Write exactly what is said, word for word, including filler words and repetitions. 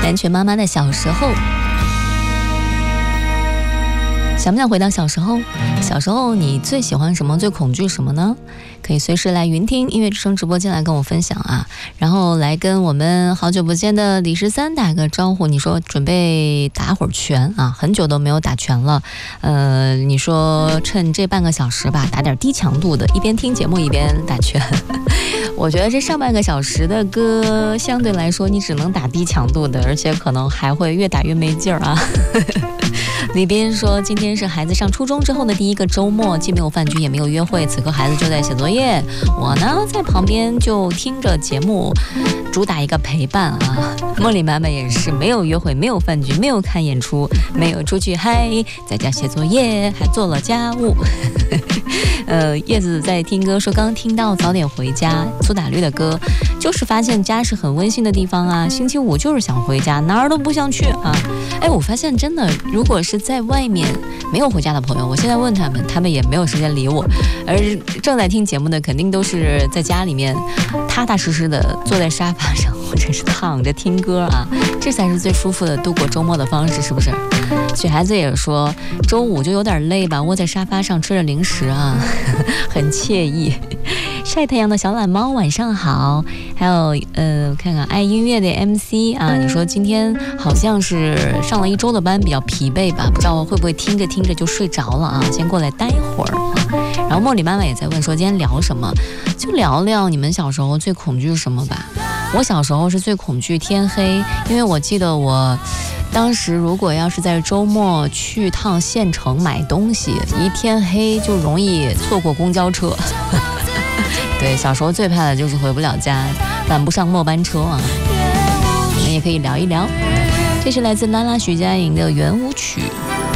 南拳妈妈的小时候。想不想回到小时候？小时候你最喜欢什么？最恐惧什么呢？可以随时来云听音乐之声直播间来跟我分享啊，然后来跟我们好久不见的李十三打个招呼。你说准备打会儿拳啊，很久都没有打拳了。呃，你说趁这半个小时吧，打点低强度的，一边听节目一边打拳。我觉得这上半个小时的歌相对来说你只能打低强度的，而且可能还会越打越没劲儿啊。李斌说今天是孩子上初中之后的第一个周末，既没有饭局也没有约会，此刻孩子就在写作业，我呢在旁边就听着节目，主打一个陪伴啊。茉莉妈妈也是没有约会，没有饭局，没有看演出，没有出去嗨，在家写作业，还做了家务。呃，叶子在听歌说刚听到早点回家，苏打绿的歌，就是发现家是很温馨的地方啊，星期五就是想回家，哪儿都不想去啊。哎，我发现真的，如果是在外面没有回家的朋友，我现在问他们，他们也没有时间理我，而正在听节目的肯定都是在家里面踏踏实实的坐在沙发上或者是躺着听歌啊，这才是最舒服的度过周末的方式，是不是？雪孩子也说周五就有点累吧，窝在沙发上吃着零食啊，很惬意。晒太阳的小懒猫晚上好。还有呃，看看爱音乐的 M C 啊，你说今天好像是上了一周的班，比较疲惫吧，不知道会不会听着听着就睡着了啊，先过来待会儿啊。然后茉莉妈妈也在问说今天聊什么，就聊聊你们小时候最恐惧什么吧。我小时候是最恐惧天黑，因为我记得我当时如果要是在周末去趟县城买东西，一天黑就容易错过公交车。对，小时候最怕的就是回不了家，赶不上末班车啊。我们也可以聊一聊。这是来自拉拉徐佳莹的圆舞曲。